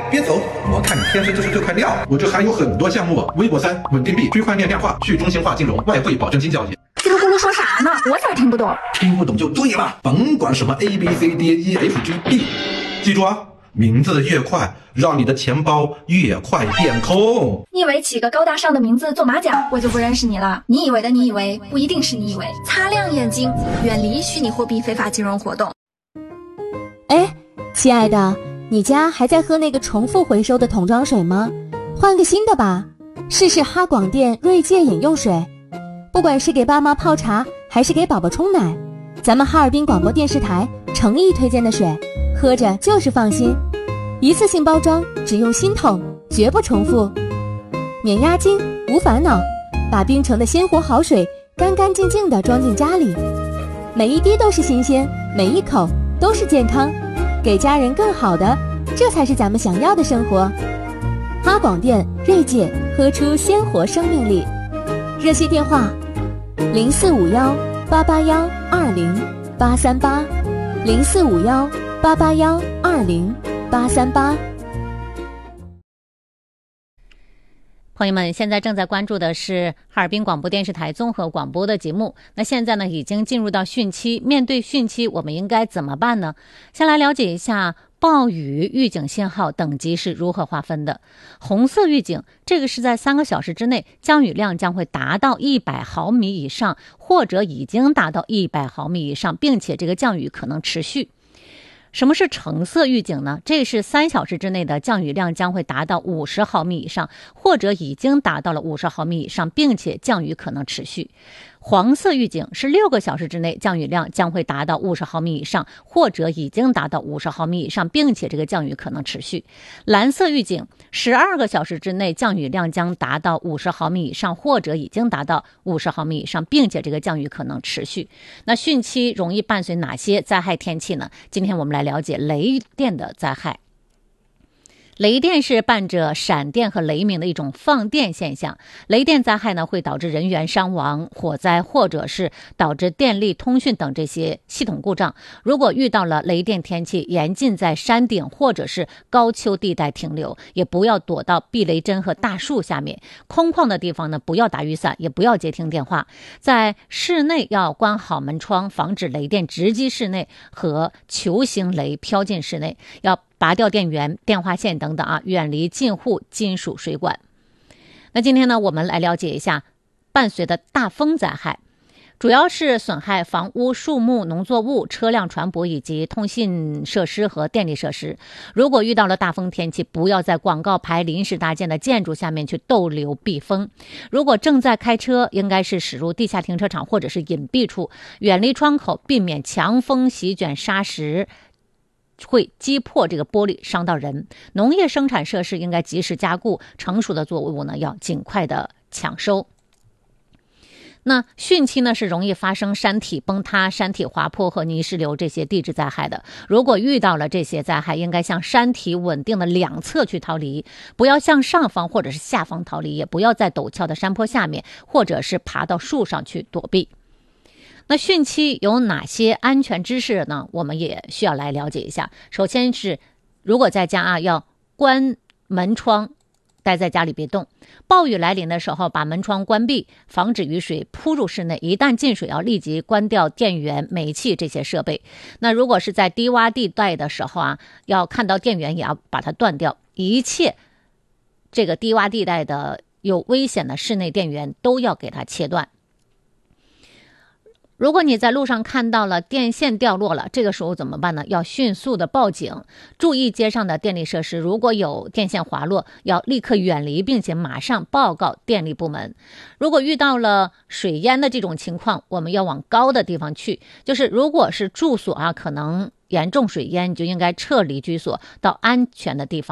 别走，我看你天生就是这块料。我这还有很多项目，微博3、稳定币、区块链量化、去中心化金融、外汇保证金交易。 叽里咕噜说啥呢？我咋听不懂？ 听不懂就对了，甭管什么 ABCDEFGB， 记住啊，名字越快，让你的钱包越快变空。 你以为起个高大上的名字做马甲，我就不认识你了？你以为的你以为，不一定是你以为。擦亮眼睛，远离虚拟货币非法金融活动。 哎，亲爱的，你家还在喝那个重复回收的桶装水吗？换个新的吧，试试哈广电锐界饮用水。不管是给爸妈泡茶，还是给宝宝冲奶，咱们哈尔滨广播电视台诚意推荐的水，喝着就是放心。一次性包装，只用新桶，绝不重复，免押金，无烦恼，把冰城的鲜活好水干干净净地装进家里，每一滴都是新鲜，每一口都是健康，给家人更好的，这才是咱们想要的生活。哈广电锐界，喝出鲜活生命力。热线电话0451-881-20838，0451-881-20838。 朋友们，现在正在关注的是哈尔滨广播电视台综合广播的节目。那现在呢，已经进入到汛期，面对汛期，我们应该怎么办呢？先来了解一下暴雨预警信号等级是如何划分的。红色预警，这个是在3个小时之内降雨量将会达到100毫米以上，或者已经达到100毫米以上，并且这个降雨可能持续。什么是橙色预警呢？这是3小时之内的降雨量将会达到50毫米以上，或者已经达到了50毫米以上，并且降雨可能持续。黄色预警是6个小时之内降雨量将会达到50毫米以上，或者已经达到50毫米以上，并且这个降雨可能持续。蓝色预警12个小时之内降雨量将达到50毫米以上，或者已经达到50毫米以上，并且这个降雨可能持续。那汛期容易伴随哪些灾害天气呢？今天我们来了解雷电的灾害。雷电是伴着闪电和雷鸣的一种放电现象。雷电灾害呢，会导致人员伤亡、火灾，或者是导致电力、通讯等这些系统故障。如果遇到了雷电天气，严禁在山顶或者是高丘地带停留，也不要躲到避雷针和大树下面。空旷的地方呢，不要打雨伞，也不要接听电话。在室内要关好门窗，防止雷电直击室内和球形雷飘进室内。要拔掉电源、电话线等等啊，远离近户金属水管。那今天呢，我们来了解一下伴随的大风灾害，主要是损害房屋、树木、农作物、车辆、船舶以及通信设施和电力设施。如果遇到了大风天气，不要在广告牌临时搭建的建筑下面去逗留避风。如果正在开车，应该是驶入地下停车场或者是隐蔽处，远离窗口，避免强风席卷沙石，会击破这个玻璃，伤到人。农业生产设施应该及时加固，成熟的作物呢要尽快的抢收。那汛期呢是容易发生山体崩塌、山体滑坡和泥石流这些地质灾害的。如果遇到了这些灾害，应该向山体稳定的两侧去逃离，不要向上方或者是下方逃离，也不要在陡峭的山坡下面或者是爬到树上去躲避。那汛期有哪些安全知识呢？我们也需要来了解一下。首先是，如果在家啊，要关门窗，待在家里别动。暴雨来临的时候，把门窗关闭，防止雨水扑入室内。一旦进水，要立即关掉电源、煤气这些设备。那如果是在低洼地带的时候啊，要看到电源也要把它断掉。一切这个低洼地带的有危险的室内电源都要给它切断。如果你在路上看到了电线掉落了，这个时候怎么办呢？要迅速的报警，注意街上的电力设施，如果有电线滑落，要立刻远离，并且马上报告电力部门。如果遇到了水淹的这种情况，我们要往高的地方去，就是如果是住所啊，可能严重水淹，你就应该撤离居所，到安全的地方。